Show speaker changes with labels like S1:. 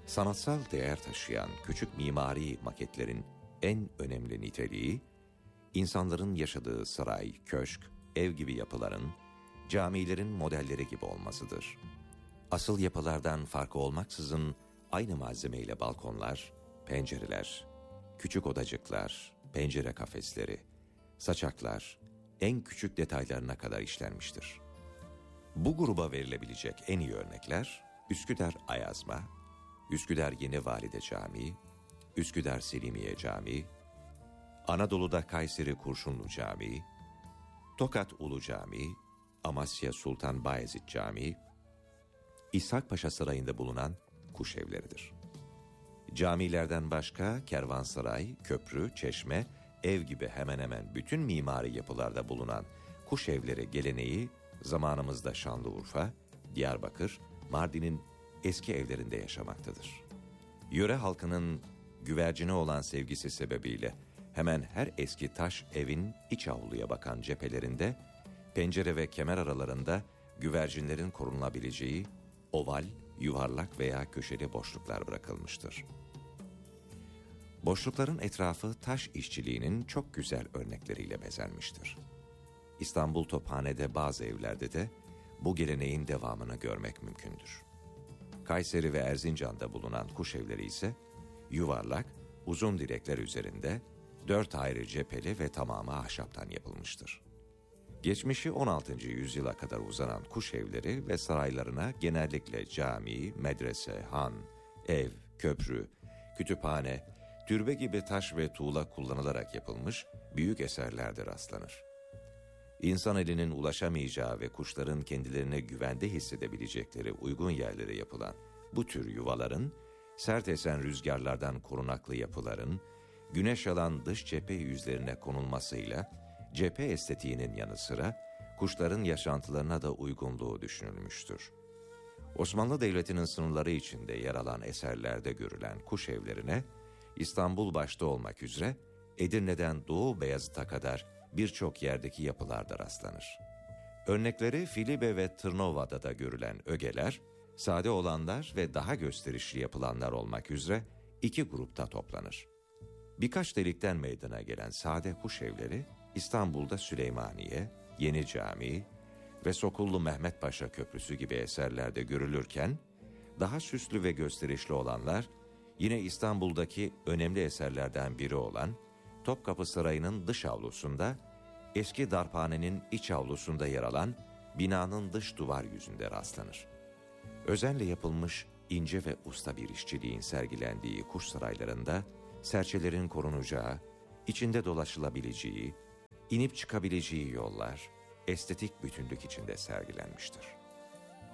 S1: Sanatsal değer taşıyan küçük mimari maketlerin en önemli niteliği, insanların yaşadığı saray, köşk, ev gibi yapıların, camilerin modelleri gibi olmasıdır. Asıl yapılardan farkı olmaksızın aynı malzemeyle balkonlar, pencereler, küçük odacıklar, pencere kafesleri, saçaklar, en küçük detaylarına kadar işlenmiştir. Bu gruba verilebilecek en iyi örnekler Üsküdar Ayazma, Üsküdar Yeni Valide Camii, Üsküdar Selimiye Camii, Anadolu'da Kayseri Kurşunlu Camii, Tokat Ulu Camii, Amasya Sultan Bayezid Camii, İshakpaşa Sarayı'nda bulunan kuş evleridir. Camilerden başka kervansaray, köprü, çeşme, ev gibi hemen hemen bütün mimari yapılarda bulunan kuş evleri geleneği zamanımızda Şanlıurfa, Diyarbakır, Mardin'in eski evlerinde yaşamaktadır. Yöre halkının güvercine olan sevgisi sebebiyle hemen her eski taş evin iç avluya bakan cephelerinde, pencere ve kemer aralarında güvercinlerin korunabileceği oval, yuvarlak veya köşeli boşluklar bırakılmıştır. Boşlukların etrafı taş işçiliğinin çok güzel örnekleriyle bezenmiştir. İstanbul Tophane'de bazı evlerde de bu geleneğin devamını görmek mümkündür. Kayseri ve Erzincan'da bulunan kuş evleri ise yuvarlak, uzun direkler üzerinde 4 ayrı cepheli ve tamamı ahşaptan yapılmıştır. Geçmişi 16. yüzyıla kadar uzanan kuş evleri ve saraylarına genellikle cami, medrese, han, ev, köprü, kütüphane, türbe gibi taş ve tuğla kullanılarak yapılmış büyük eserlerde rastlanır. İnsan elinin ulaşamayacağı ve kuşların kendilerine güvende hissedebilecekleri uygun yerlere yapılan bu tür yuvaların, sert esen rüzgarlardan korunaklı yapıların, güneş alan dış cephe yüzlerine konulmasıyla cephe estetiğinin yanı sıra kuşların yaşantılarına da uygunluğu düşünülmüştür. Osmanlı Devleti'nin sınırları içinde yer alan eserlerde görülen kuş evlerine, İstanbul başta olmak üzere Edirne'den Doğu Beyazıt'a kadar birçok yerdeki yapılarda rastlanır. Örnekleri Filibe ve Tırnova'da da görülen ögeler, sade olanlar ve daha gösterişli yapılanlar olmak üzere iki grupta toplanır. Birkaç delikten meydana gelen sade kuş evleri, İstanbul'da Süleymaniye, Yeni Camii ve Sokullu Mehmet Paşa Köprüsü gibi eserlerde görülürken, daha süslü ve gösterişli olanlar, yine İstanbul'daki önemli eserlerden biri olan Topkapı Sarayı'nın dış avlusunda, eski darphanenin iç avlusunda yer alan binanın dış duvar yüzünde rastlanır. Özenle yapılmış ince ve usta bir işçiliğin sergilendiği kuş saraylarında, serçelerin korunacağı, içinde dolaşılabileceği, inip çıkabileceği yollar, estetik bütünlük içinde sergilenmiştir.